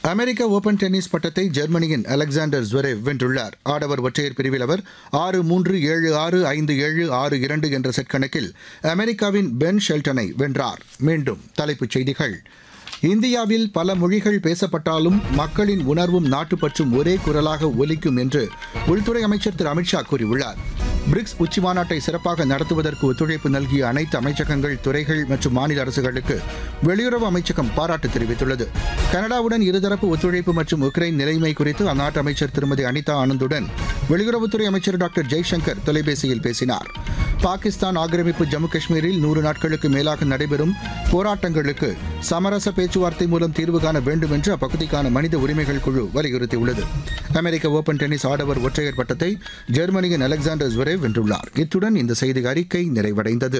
அமெரிக்க open tennis பட்டத்தை ஜெர்மனியின் Alexander ஜ்வெரேவ் வென்றுள்ளார். ஆடவர் ஒற்றையர் பிரிவில் அவர் 6-3, 7-6, 5-7, 6-2 என்ற செட் கணக்கில் அமெரிக்காவின் பென் ஷெல்டனை வென்றார். மீண்டும் தலைப்புச் செய்திகள். இந்தியாவில் பல மொழிகள் பேசப்பட்டாலும் மக்களின் உணர்வும் நாட்டுப்பற்றும் ஒரே குரலாக ஒலிக்கும் என்று உள்துறை அமைச்சர் திரு அமித்ஷா கூறியுள்ளார். பிரிக்ஸ் உச்சிமாநாட்டை சிறப்பாக நடத்துவதற்கு ஒத்துழைப்பு நல்கிய அனைத்து அமைச்சகங்கள், துறைகள் மற்றும் மாநில அரசுகளுக்கு வெளியுறவு அமைச்சகம் பாராட்டு தெரிவித்துள்ளது. கனடாவுடன் இருதரப்பு ஒத்துழைப்பு மற்றும் உக்ரைன் நிலைமை குறித்து அந்நாட்டு அமைச்சர் திருமதி அனிதா ஆனந்துடன் வெளியுறவுத்துறை அமைச்சர் டாக்டர் ஜெய்சங்கர் தொலைபேசியில் பேசினார். பாகிஸ்தான் ஆக்கிரமிப்பு ஜம்மு காஷ்மீரில் 100 நாட்களுக்கு மேலாக நடைபெறும் போராட்டங்களுக்கு சமரச பேச்சுவார்த்தை மூலம் தீர்வு காண வேண்டும் என்று அப்பகுதிக்கான மனித உரிமைகள் குழு வலியுறுத்தியுள்ளது. அமெரிக்க ஓபன் டென்னிஸ் ஆடவர் ஒற்றையர் பட்டத்தை ஜெர்மனியின் அலெக்சாண்டர் ஜ்வெரேவ் வென்றுள்ளார். இத்துடன் இந்த செய்தி அறிக்கை நிறைவடைந்தது.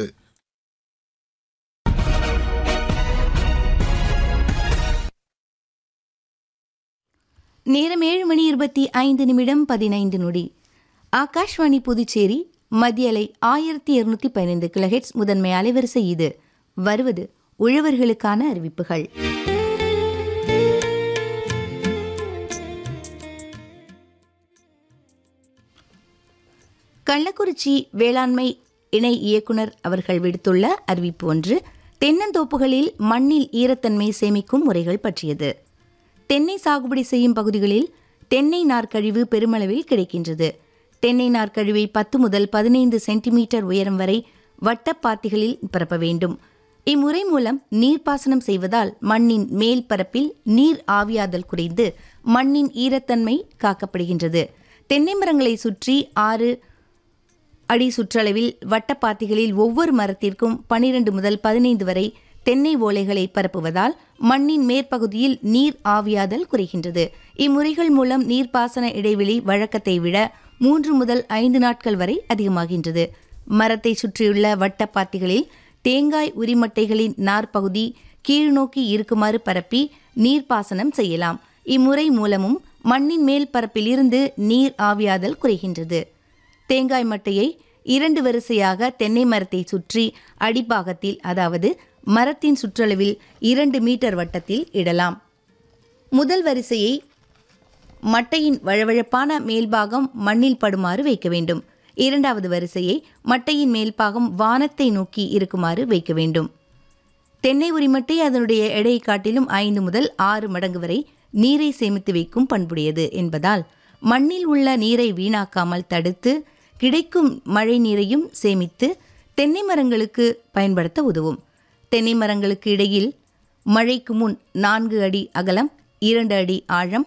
நேரம் 7:25 ஆகாஷ்வாணி புதுச்சேரி மத்திய அலை 1215 கிலோஹெர்ட்ஸ் முதன்மை அலைவரிசை. இது வருவது உழவர்களுக்கான அறிவிப்புகள். கள்ளக்குறிச்சி வேளாண்மை இணை இயக்குனர் அவர்கள் விடுத்துள்ள அறிவிப்பு ஒன்று தென்னந்தோப்புகளில் மண்ணில் ஈரத்தன்மை சேமிக்கும் முறைகள் பற்றியது. தென்னை சாகுபடி செய்யும் பகுதிகளில் தென்னை நார்க்கழிவு பெருமளவில் கிடைக்கின்றது. தென்னை நார்க்கழிவை 10 முதல் 15 சென்டிமீட்டர் உயரம் வரை வட்டப்பாத்திகளில் பரப்ப வேண்டும். இம்முறை மூலம் நீர்ப்பாசனம் செய்வதால் மண்ணின் மேல் பரப்பில் நீர் ஆவியாதல் குறைந்து மண்ணின் ஈரத்தன்மை காக்கப்படுகின்றது. தென்னை மரங்களை சுற்றி 6 அடி சுற்றளவில் வட்டப்பாத்திகளில் ஒவ்வொரு மரத்திற்கும் 12 முதல் 15 வரை தென்னை ஓலைகளை பரப்புவதால் மண்ணின் மேற்பகுதியில் நீர் ஆவியாதல் குறைகின்றது. இம்முறைகள் மூலம் நீர்ப்பாசன இடைவெளி வழக்கத்தை விட 3 முதல் 5 நாட்கள் வரை அதிகமாகின்றது. மரத்தை சுற்றியுள்ள வட்டப்பாத்திகளில் தேங்காய் உரிமட்டைகளின் நார்பகுதி கீழ்நோக்கி இருக்குமாறு பரப்பி நீர்ப்பாசனம் செய்யலாம். இம்முறை மூலமும் மண்ணின் மேல் பரப்பிலிருந்து நீர் ஆவியாதல் குறைகின்றது. தேங்காய் மட்டையை 2 வரிசையாக தென்னை மரத்தை சுற்றி அடிப்பாகத்தில், அதாவது மரத்தின் சுற்றளவில் 2 மீட்டர் வட்டத்தில் இடலாம். முதல் வரிசையை மட்டையின் வழவழப்பான மேல்பாகம் மண்ணில் படுமாறு வைக்க வேண்டும். 2வது வரிசையை மட்டையின் மேல்பாகம் வானத்தை நோக்கி இருக்குமாறு வைக்க வேண்டும். தென்னை உரிமட்டை அதனுடைய எடையை காட்டிலும் 5 முதல் 6 மடங்கு வரை நீரை சேமித்து வைக்கும் பண்புடையது என்பதால் மண்ணில் உள்ள நீரை வீணாக்காமல் தடுத்து கிடைக்கும் மழை நீரையும் சேமித்து தென்னை மரங்களுக்கு பயன்படுத்த உதவும். தென்னை மரங்களுக்கு இடையில் மழைக்கு முன் 4 அடி அகலம், 2 அடி ஆழம்,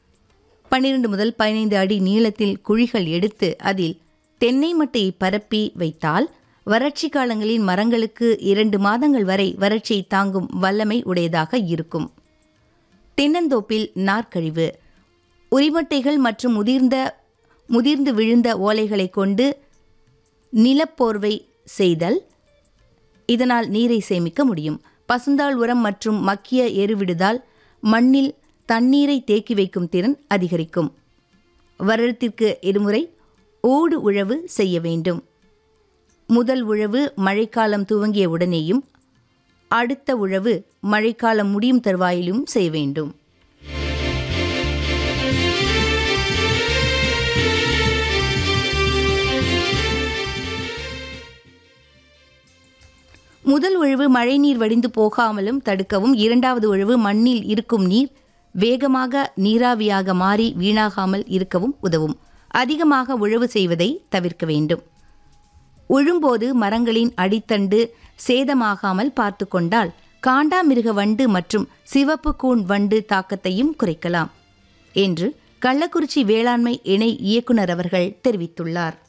12 முதல் 15 அடி நீளத்தில் குழிகள் எடுத்து அதில் தென்னை மட்டையை பரப்பி வைத்தால் வறட்சி காலங்களில் மரங்களுக்கு 2 மாதங்கள் வரை வறட்சியை தாங்கும் வல்லமை உடையதாக இருக்கும். தென்னந்தோப்பில் நார்க்கழிவு உரிமட்டைகள் மற்றும் முதிர்ந்து விழுந்த ஓலைகளை கொண்டு நிலப்போர்வை செய்தல். இதனால் நீரை சேமிக்க முடியும். பசுந்தாள் உரம் மற்றும் மக்கிய எருவிடுதால் மண்ணில் தண்ணீரை தேக்கி வைக்கும் திறன் அதிகரிக்கும். வருடத்திற்கு 2 முறை ஓடு உழவு செய்ய வேண்டும். முதல் உழவு மழைக்காலம் துவங்கிய உடனேயும் அடுத்த உழவு மழைக்காலம் முடியும் தருவாயிலும் செய்ய வேண்டும். முதல் உழவு மழைநீர் வடிந்து போகாமலும் தடுக்கவும், 2வது உழவு மண்ணில் இருக்கும் நீர் வேகமாக நீராவியாக மாறி வீணாகாமல் இருக்கவும் உதவும். அதிகமாக உழவு செய்வதை தவிர்க்க வேண்டும். உழும்போது மரங்களின் அடித்தண்டு சேதமாகாமல் பார்த்து கொண்டால் காண்டாமிருக வண்டு மற்றும் சிவப்பு கூன் வண்டு தாக்கத்தையும் குறைக்கலாம் என்று கள்ளக்குறிச்சி வேளாண்மை இணை இயக்குனர் அவர்கள் தெரிவித்துள்ளார்.